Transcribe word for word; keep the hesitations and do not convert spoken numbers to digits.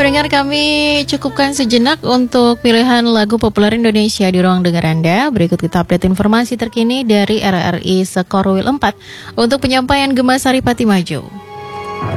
pendengar, kami cukupkan sejenak untuk pilihan lagu populer Indonesia di ruang dengar Anda. Berikut kita update informasi terkini dari R R I Sekorwil empat untuk penyampaian Gemah Saripati Maju.